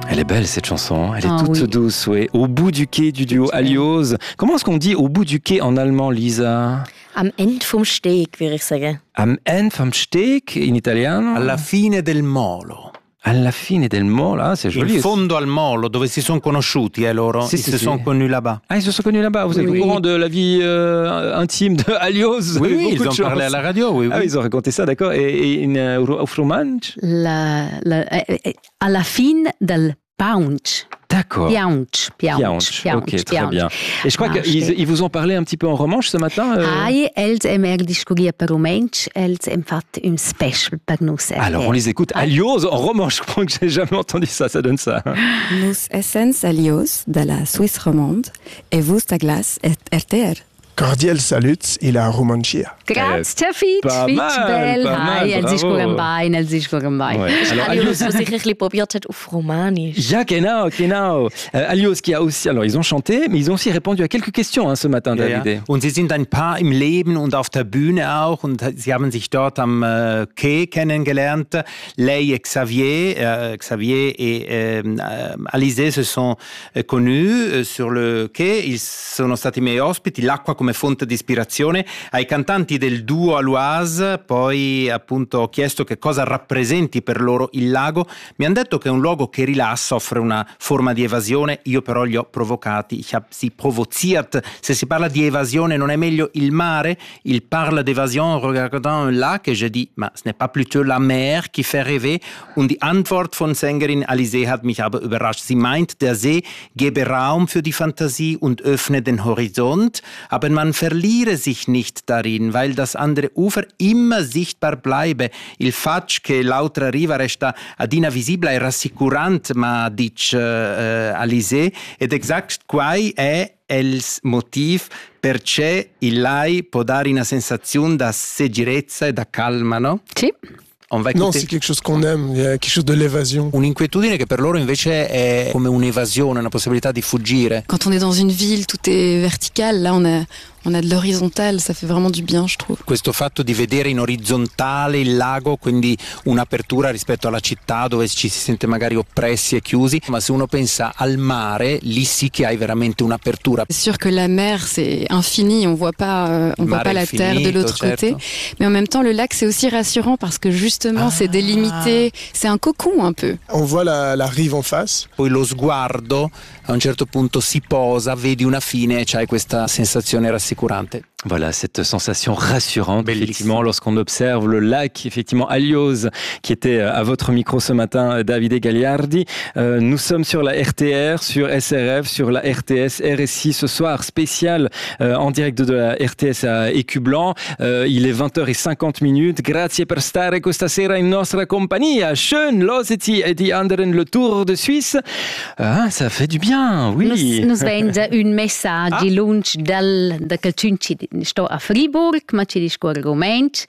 Elle est belle cette chanson, elle est toute douce, oui. Au bout du quai du duo Alios. Comment est-ce qu'on dit au bout du quai en allemand, Lisa? Am Ende vom Steg, würde ich sagen. Am Ende vom Steg, in italiano? Alla fine del molo. Alla fine del molo, ah, c'est joli. In fondo al molo, dove si sono conosciuti loro, Sì, ils sì, se sì. sont connus là-bas. Ah, ils se sont connus là-bas. Vous êtes au courant de la vie intime de Alios? Oui, ils ont parlé à la radio, oui. Ah, ils ont raconté ça, d'accord. Et auf Romansch? Alla fine del Paunch. D'accord. Piaunch. Ok, très bien. Et je crois qu'ils vous ont parlé un petit peu en romanche ce matin. Els discuria per romansch, els fat un special per nus. Alors, on les écoute. Alios en romanche, je crois que j'ai jamais entendu ça, ça donne ça. Nus essens Alios de la Suisse romande et vous à glace RTR. Cordial salut et la romancia. Grazie, Fitch. Bel. Hi, els ist gut am Bein. Alios, was ich ein bisschen probiert hat auf Romanisch. Ja, genau. Alios qui a aussi, alors ils ont chanté, mais ils ont aussi répondu à quelques questions ce matin, David. Ja. Und sie sind ein Paar im Leben und auf der Bühne auch und sie haben sich dort am Quai kennengelernt. Lei et Xavier et Alizé se sont connus sur le quai. Ils sono stati miei ospiti, l'acqua come fonte di ispirazione. Ai cantanti del duo Aloise poi appunto ho chiesto che cosa rappresenti per loro il lago. Mi hanno detto che è un luogo che rilassa, offre una forma di evasione. Io però li ho provocati, ich habe sie provoziert. Se si parla di evasione non è meglio il mare? Il parle d'évasion en regardant un lac et je dis, ma ce n'est pas plutôt la mer qui fait rêver? Und die Antwort von Sängerin Alizé hat mich aber überrascht. Sie meint, der See gebe Raum für die Fantasie und öffne den Horizont, aber man verliere sich nicht darin, weil das andere Ufer immer sichtbar bleibe. Il fatto che l'altra riva resta ad invisibile e rassicurante, ma dice Alizé, ed exact quai è il motivo perché il lei può dare una sensazione da sicurezza e da calma, no? Sì. Non, c'est quelque chose qu'on aime, il y a quelque chose de l'évasion. Un'inquietudine che per loro invece è come un'evasione, una possibilità di fuggire. Quand on est dans une ville, tout est vertical. Là, on a de l'horizontal, ça fait vraiment du bien, je trouve. Questo fatto di vedere in orizzontale il lago, quindi un'apertura rispetto alla città dove ci si sente magari oppressi e chiusi, ma se uno pensa al mare, lì sì che hai veramente un'apertura. C'est sûr que la mer, c'est infini, on voit pas la terre de l'autre côté. Mais en même temps, le lac, c'est aussi rassurant parce que justement, c'est délimité, c'est un cocon un peu. On voit la rive en face. Poi lo sguardo a un certo punto si posa, vedi una fine e c'hai questa sensazione rassicurante. Voilà, cette sensation rassurante, effectivement, lorsqu'on observe le lac, effectivement, Alios, qui était à votre micro ce matin, Davide Gagliardi. Nous sommes sur la RTR, sur SRF, sur la RTS, RSI, ce soir, spécial, en direct de la RTS à Écublanc. Il est 20h50. Grazie per stare questa sera in nostra compagnia. Schön, loseti e die anderen le Tour de Suisse. Ah, ça fait du bien, oui. Nous vende un messaggio lunch da Calciunci sto a Fribourg, ma ci discorre romansch.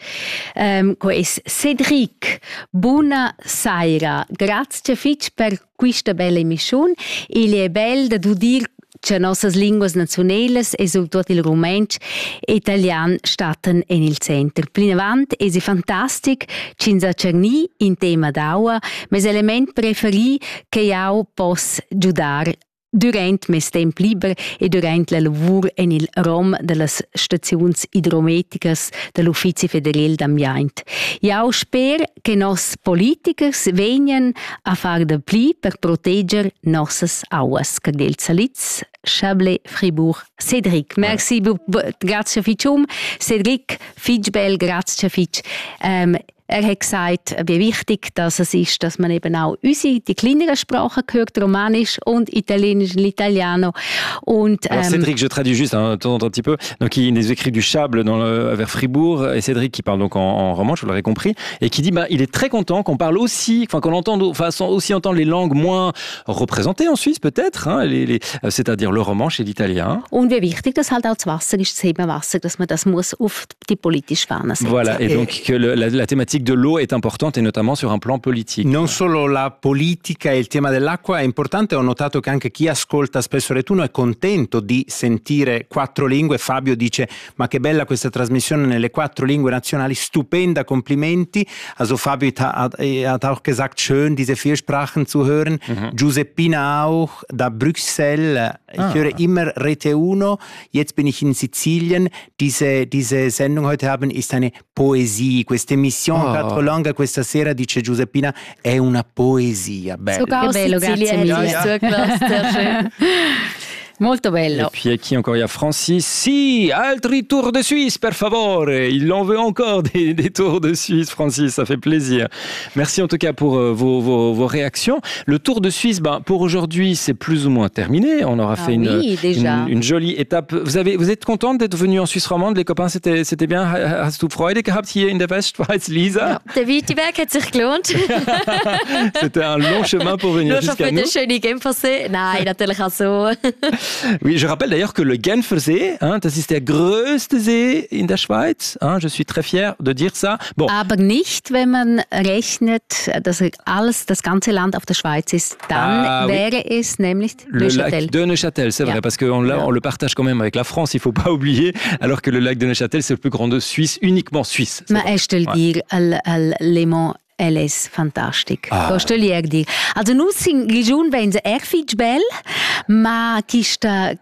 Cedric, buona sera. Grazie fitch per questa bella emissione. Il è bello da dir che nostre lingue nazionali e soprattutto il romansch e italiano stanno nel centro. Più avanti è fantastico ci cerni in tema d'aua, ma l'elemento preferito che io posso aiutare durante il tempo libero e durante il lavoro nel ROM delle stazioni idrometriche dell'Uffizio Federale d'Ambiente. Io spero che i nostri politici vengano a fare di più per proteggere le nostre acque. Cardel Salitz, Chablais, Fribourg, Cédric. Merci, grazie Fitchum. Cédric, Fitchbel, grazie Fitch. Hat gesagt, wie wichtig das es ist, dass man eben auch die kleineren Sprachen hört, Romanisch und Italienisch, l'italiano. Und, alors Cédric, je traduis juste un petit peu. Donc il nous écrit du Chable vers Fribourg, et Cédric qui parle donc en romanche, vous l'aurez compris, et qui dit il est très content qu'on parle aussi, qu'on entende, aussi entendre les langues moins représentées en Suisse peut-être, c'est-à-dire le romanche et l'italien. Und wie wichtig das halt auch das Wasser ist, das Wasser, dass man das muss auf die politische Fahne setzen. Voilà, et donc que la thématique thématique de l'eau est importante et notamment sur un plan politique. Non solo la politica e il tema dell'acqua è importante, ho notato che anche chi ascolta spesso Retuno è contento di sentire 4 lingue. Fabio dice: ma che bella questa trasmissione nelle 4 lingue nazionali, stupenda, Komplimenti. Also Fabio hat auch gesagt, schön diese 4 Sprachen zu hören. Giuseppina auch, da Bruxelles. Ich höre immer Rete Uno. Jetzt bin ich in Sizilien. Diese Sendung heute Abend ist eine Poesie. Questa emissione 4 langue questa sera, dice Giuseppina, è una poesia. Bello. Sogar aus Sizilien hat es zugelassen. Sehr schön. Molto bello. Et puis qui encore? Il y a Francis. Si, altri tours de Suisse, per favore. Il en veut encore des tours de Suisse, Francis. Ça fait plaisir. Merci en tout cas pour vos réactions. Le tour de Suisse, pour aujourd'hui, c'est plus ou moins terminé. On aura fait une jolie étape. Vous êtes contente d'être venue en Suisse romande? Les copains, c'était bien. Hast du Freude gehabt hier in der Westschweiz, Lisa? Ja, der weite Weg hat sich gelohnt. C'était un long chemin pour venir jusqu'à nous. Nur schon für den schönen Genfersee? Nein, natürlich auch so. Oui, je rappelle d'ailleurs que le Genfersee, das ist der größte See in der Schweiz. Je suis très fier de dire ça. Bon. Aber nicht, wenn man rechnet, dass das ganze Land auf der Schweiz ist. Dann wäre es nämlich le Neuchâtel. lac de Neuchâtel, c'est vrai, parce qu'on le partage quand même avec la France, il ne faut pas oublier, alors que le lac de Neuchâtel, c'est le plus grand de Suisse, uniquement suisse. Ma sto dire Léman. LS, fantastico. Questo li è dire. Also noi in regione vengono erfig bel, ma questa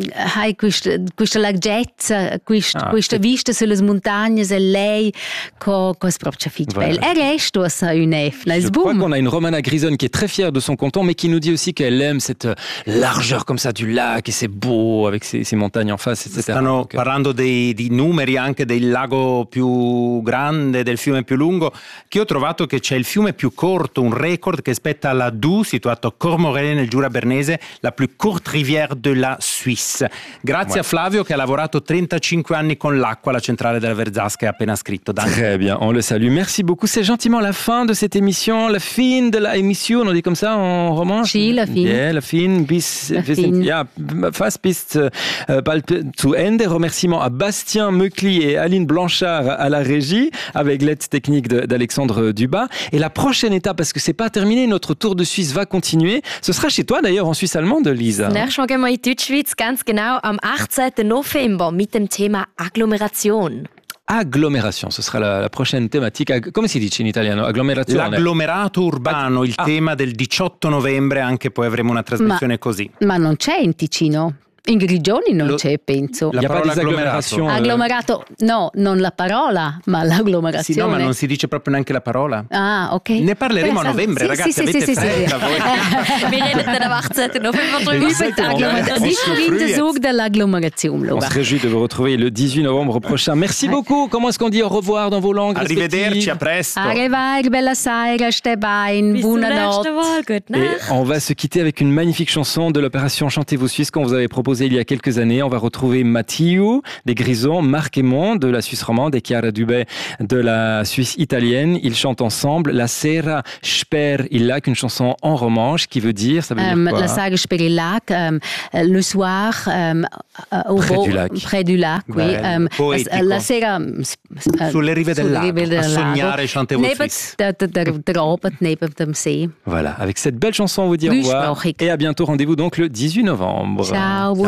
larghezza, questa vista sulle montagne, se lei, c'est proprio fig bel. E resto a une efna. Je crois qu'on a une Romana Grisone qui est très fière de son canton, mais qui nous dit aussi qu'elle aime cette largeur comme ça du lac, et c'est beau avec ces montagnes en face, etc. Stanno parlando di numeri anche del lago più grande, del fiume più lungo, che ho trovato che c'è il fiume più corto, un record che spetta alla Doubs, situato a Cormorelle nel Giura Bernese, la più courte rivière de la Suisse. Grazie a Flavio che ha lavorato 35 anni con l'acqua alla centrale della Verzasca, appena scritto. Très bien, on le salue. Merci beaucoup. C'est gentiment la fin de cette émission, la fin de la émission, on dit comme ça en romanche? Si, la fin. Yeah, la fin, ja, fast bis bald zu Ende. Remerciements à Bastien Meucli et Aline Blanchard à la régie, avec l'aide technique d'Alexandre Dubas. Et la prochaine étape, parce que c'est pas terminé, notre tour de Suisse va continuer. Ce sera chez toi d'ailleurs, en Suisse allemande, Lisa. Nächstes Mal gehen wir in die Deutschschweiz, ganz genau am 18. November mit dem Thema Agglomeration. Agglomération, ce sera la prochaine thématique. Come si dice in italiano? Agglomerazione. L'agglomerato urbano, il tema del 18 novembre, anche poi avremo una trasmissione così. Ma non c'è in Ticino? In Grigioni non c'è, penso. Il n'y a pas des agglomerations. Agglomerato, no, non la parola, ma l'agglomerazione. Sì, no, ma non si dice proprio neanche la parola. Ah, ok. Ne parleremo a novembre, ragazzi, avete fretta voi. Wir reden dann am 18. November drüber. On se réjouit de vous retrouver le 18 novembre prochain. Merci beaucoup. Comment est-ce qu'on dit au revoir dans vos langues? Arrivederci, à presto. Arrivederci, bella sera, stai bene, buonanotte. Et on va se quitter avec une magnifique chanson de l'opération Chantez-vous Suisse qu'on vous avait proposée il y a quelques années. On va retrouver Mathieu des Grisons, Marc Aymon de la Suisse romande et Chiara Dubé de la Suisse italienne. Ils chantent ensemble La Sera sper il lac, une chanson en romanche qui veut dire, ça veut dire quoi? La Sera sper il lac, le soir près du lac, oui. La Sera sulle rive del lago, a sognare Chantez-vous Suisse. Der Abend neben dem See. Voilà, avec cette belle chanson on vous dit au revoir et à bientôt. Rendez-vous donc le 18 novembre. Ciao.